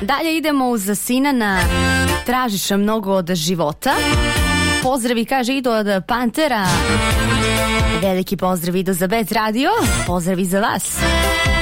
Dalje idemo uz Sinana, tražiš mnogo od života. Pozdravi, kaže, idu od Pantera. Veliki pozdrav idu za Bet Radio. Pozdravi za vas.